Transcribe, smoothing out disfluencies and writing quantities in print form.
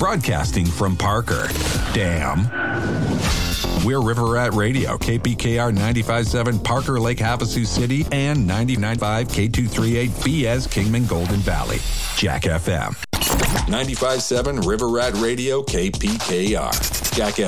broadcasting from Parker. Damn. We're River Rat Radio, KPKR 95.7 Parker Lake Havasu City and 99.5 K238 BS Kingman Golden Valley. Jack FM. 95.7 River Rat Radio, KPKR. Jack FM.